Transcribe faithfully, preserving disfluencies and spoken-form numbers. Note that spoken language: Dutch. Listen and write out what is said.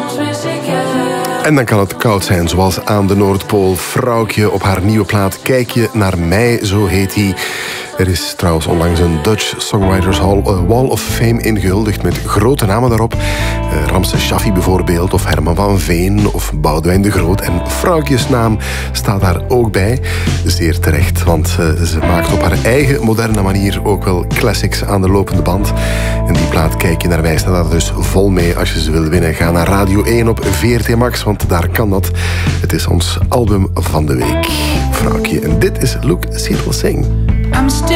En dan kan het koud zijn, zoals aan de Noordpool. Vrouwtje op haar nieuwe plaat Kijk je naar mij, zo heet hij. Er is trouwens onlangs een Dutch Songwriters Hall, uh, Wall of Fame ingehuldigd met grote namen daarop. Uh, Ramses Shaffi bijvoorbeeld, of Herman van Veen, of Boudewijn de Groot. En Vrouwtjes naam staat daar ook bij. Zeer terecht, want uh, ze maakt op haar eigen moderne manier ook wel classics aan de lopende band. En die plaat Kijk je naar mij staat daar dus vol mee. Als je ze wil winnen, ga naar Radio één op V R T Max, want daar kan dat. Het is ons album van de week, Vrouwtje. En dit is Look, See It Will Sing. I'm still